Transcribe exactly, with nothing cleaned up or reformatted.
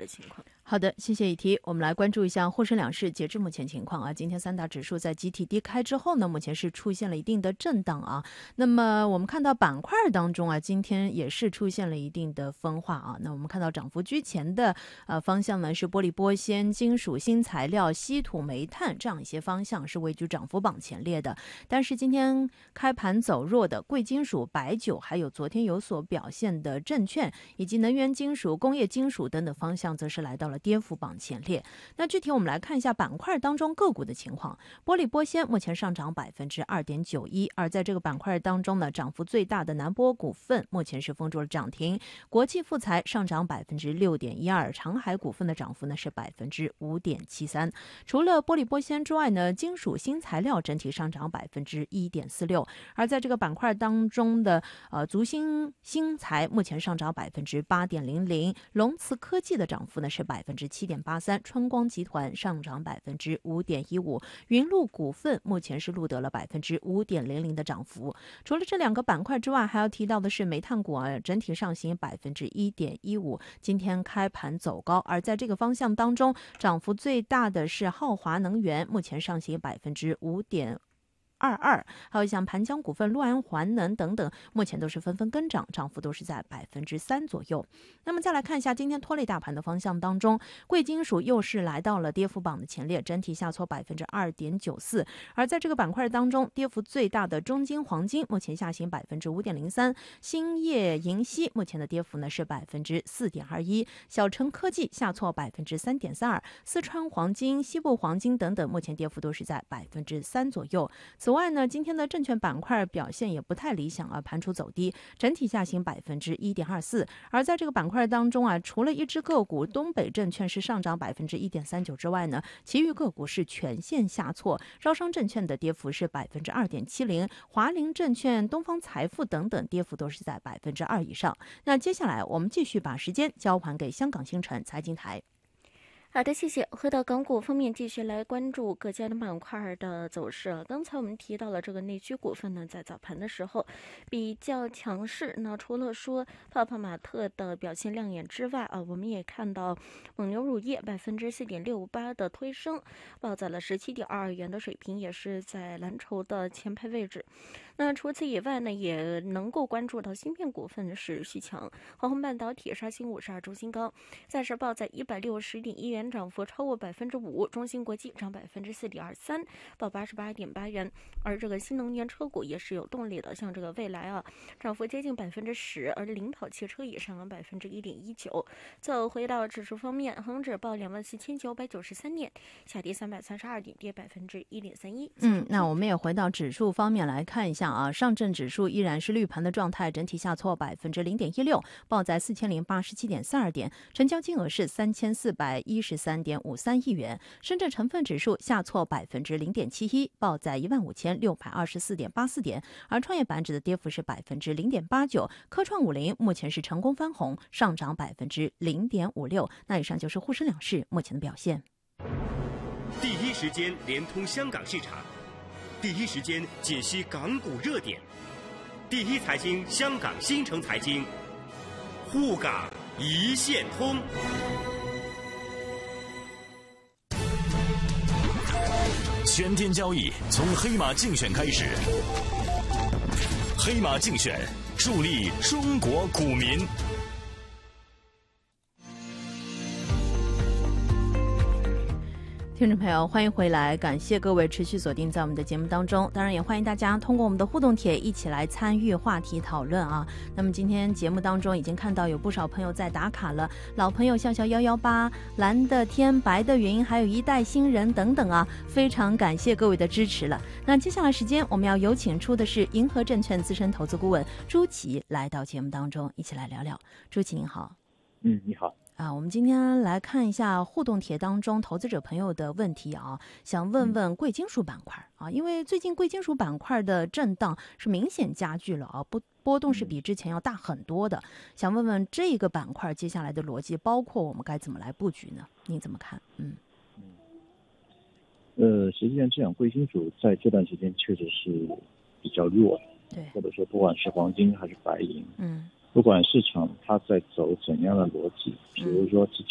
的情况。 好的，谢谢以提。我们来关注一下沪深两市截至目前情况啊。今天三大指数在集体低开之后呢，目前是出现了一定的震荡啊。那么我们看到板块当中啊，今天也是出现了一定的分化啊。那我们看到涨幅居前的呃方向呢是玻璃玻纤、金属新材料、稀土煤炭这样一些方向是位居涨幅榜前列的。但是今天开盘走弱的贵金属、白酒，还有昨天有所表现的证券以及能源金属、工业金属等等方向，则是来到了跌幅榜前列。那具体我们来看一下板块当中个股的情况。玻璃玻纤目前上涨百分之二点九一，而在这个板块当中呢，涨幅最大的南玻股份目前是封住了涨停，国际富材上涨百分之六点一二，长海股份的涨幅呢是百分之五点七三。除了玻璃玻纤之外呢，金属新材料整体上涨百分之一点四六，而在这个板块当中的呃足新新材目前上涨百分之八点零零，龙磁科技的涨幅呢是百分之七点八三，春光集团上涨百分之五点一五，云路股份目前是录得了百分之五点零零的涨幅。除了这两个板块之外，还要提到的是煤炭股啊，整体上行百分之一点一五，今天开盘走高，而在这个方向当中，涨幅最大的是浩华能源，目前上行百分之五点二二，还有像盘江股份、陆安环能等等，目前都是纷纷跟涨，涨幅都是在百分之三左右。那么再来看一下今天拖累大盘的方向当中，贵金属又是来到了跌幅榜的前列，整体下挫百分之二点九四。而在这个板块当中，跌幅最大的中金黄金目前下行百分之五点零三，兴业银锡目前的跌幅呢是百分之四点二一，小程科技下挫百分之三点三二，四川黄金、西部黄金等等，目前跌幅都是在百分之三左右。此外呢，今天的证券板块表现也不太理想啊，盘处走低，整体下行百分之一点二四。而在这个板块当中啊，除了一只个股东北证券是上涨百分之一点三九之外呢，其余个股是全线下挫。招商证券的跌幅是百分之二点七零，华林证券、东方财富等等跌幅都是在百分之二以上。那接下来我们继续把时间交还给香港星辰财经台。 好的，谢谢。回到港股方面，继续来关注各家的板块的走势。刚才我们提到了这个内需股份呢，在早盘的时候比较强势。那除了说泡泡玛特的表现亮眼之外啊，我们也看到蒙牛乳业百分之四点六八的推升，报在了十七点二二元的水平，也是在蓝筹的前排位置。那除此以外呢，也能够关注到芯片股份是续强，华虹半导体刷新五十二周新高，暂时报在一百六十点一元，涨幅超过百分之五。中芯国际涨百分之四点二三，报八十八点八元。而这个新能源车股也是有动力的，像这个蔚来啊，涨幅接近百分之十，而领跑汽车也上涨百分之一点一九。再回到指数方面，恒指报两万四千九百九十三点，下跌三百三十二点，跌百分之一点三一。 嗯，那我们也回到指数方面来看一下啊，上证指数依然是绿盘的状态，整体下挫百分之零点一六，报在四千零八十七点四二点，成交金额是三千四百一十三点五三亿元。深圳成分指数下挫百分之零点七一，报在一万五千六百二十四点八四点，而创业板指的跌幅是百分之零点八九。科创五零目前是成功翻红，上涨百分之零点五六。那以上就是沪深两市目前的表现。 第一时间连通香港市场，第一时间解析港股热点，第一财经香港新城财经，沪港一线通。 全天交易从黑马竞选开始，黑马竞选助力中国股民。 听众朋友，欢迎回来，感谢各位持续锁定在我们的节目当中，当然也欢迎大家通过我们的互动帖一起来参与话题讨论啊。那么今天节目当中已经看到有不少朋友在打卡了，老朋友笑笑一一八、蓝的天、白的云，还有一代新人等等啊，非常感谢各位的支持了。那接下来时间我们要有请出的是银河证券资深投资顾问朱琦来到节目当中，一起来聊聊。朱琦您好。 嗯，你好。 啊，我们今天来看一下互动帖当中投资者朋友的问题啊，想问问贵金属板块啊，因为最近贵金属板块的震荡是明显加剧了啊，波波动是比之前要大很多的，想问问这个板块接下来的逻辑，包括我们该怎么来布局呢？您怎么看？嗯呃，实际上这样，贵金属在这段时间确实是比较弱， 对， 或者说不管是黄金还是白银， 嗯。 不管市场它在走怎样的逻辑，比如说之